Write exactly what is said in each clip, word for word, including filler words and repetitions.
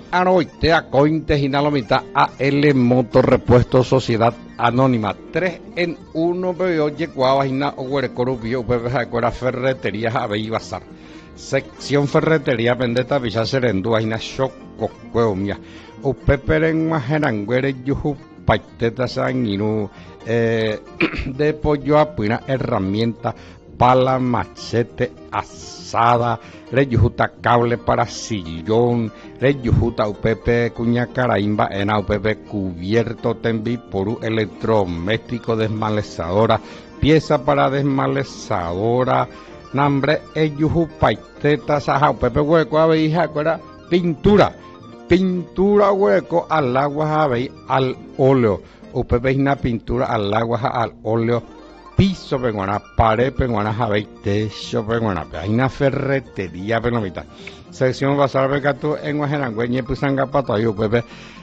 Anoitea Cointe Ginalomita A L Moto Repuesto Sociedad Anónima tres en uno pero oye Guavajina o Huerecorubio Upepejacuera Ferretería Abey Bazar sección Ferretería Vendetta Villa Serendú Aina Choco Cueumia Upeperen Majeranguere Yuju Paiteta Sanguinu eh, de pollo a pina herramienta pala, machete, asada, reyujuta cable para sillón, reyujuta upepe cuña caraimba en upepe cubierto tembi por electrodoméstico desmalezadora, pieza para desmalezadora, nambre eyuju paiteta saja upepe hueco abeija cuera pintura, pintura hueco al agua abei al óleo, upepe una pintura al agua al óleo. Piso penguana, pared penguana, jabe, techo penguana, hay una ferretería penguana. Sección Bazar Becatu en Guajerangüeñe, Pusanga Patayo, Pepe,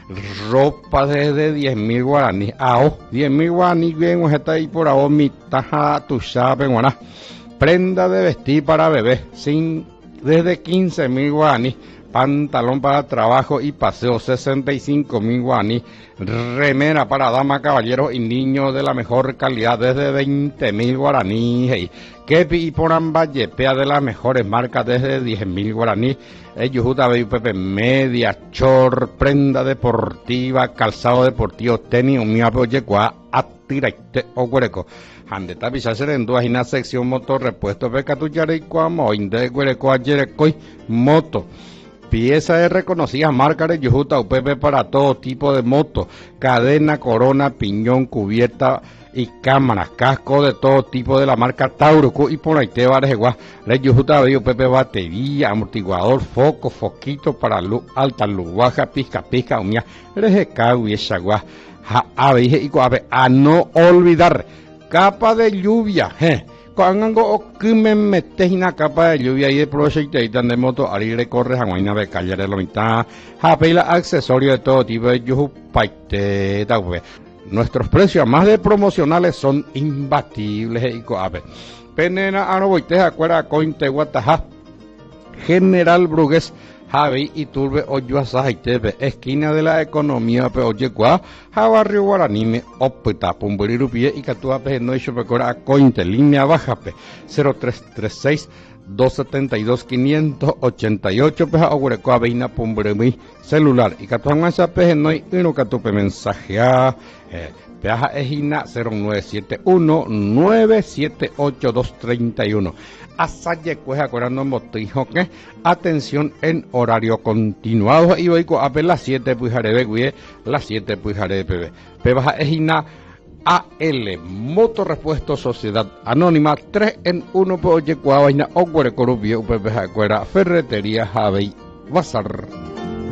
ropa desde diez mil guaraní, ao, diez mil guaraní, bien, está ahí por ahora, mi taja, tuya penguana. Prenda de vestir para bebé, sin, desde quince mil guaraní. Pantalón para trabajo y paseo, sesenta y cinco mil guaraní. Remera para damas, caballeros y niños de la mejor calidad, desde veinte mil guaraní. Hey. Kepi y Poramba, yepea de las mejores marcas, desde diez mil guaraní. Yujuta, Pepe, media, chor, prenda deportiva, calzado deportivo, tenis, un miapo, yecua, atiraite o huereco. Handeta Villa Serendú, hay una sección motor, repuesto, pecatu, yareicua, moinde, huereco, ayerecoi, moto. Pieza de reconocidas marcas de Yujuta U P P para todo tipo de motos, cadena, corona, piñón, cubierta y cámaras, casco de todo tipo de la marca Tauruco y por ahí te va de Yujuta U P P batería, amortiguador, foco, foquito para luz alta, luz baja, pizca, pizca, umia, rejeca, uieshagua, a no olvidar, capa de lluvia, eh. Cuando me metes en una capa de lluvia y de proyecto y de moto, ahí recorres a una vez calle de la mitad, a pedir accesorios de todo tipo de yuju paite. Nuestros precios más de promocionales son imbatibles y coape. Penena Anoboiteja Cuera Cointe Guataja, General Brugués, Javi y Turbe Oyuasa Haitebe, esquina de la economía Peoyecua, Jabarrio Guaranime, Opeta, Pumburirupie y Catuape, no hecho pecora a Cointe, línea bajape, cero tres tres seis, dos siete dos, cinco ocho ocho, peja Ogurecoa, Veina, Pumburimi, celular, y Catuan Guasape, no hay uno Catupe mensajea, eh, peaja Ejina, cero nueve siete uno, nueve siete ocho dos tres uno. Asaye cueja corando motijo que atención en horario continuado y hoy a las siete pujaré de las siete pujaré de P baja ejina A L Moto Repuesto Sociedad Anónima tres en uno por oye vaina o corubio P P Cuera Ferretería Javey Bazar.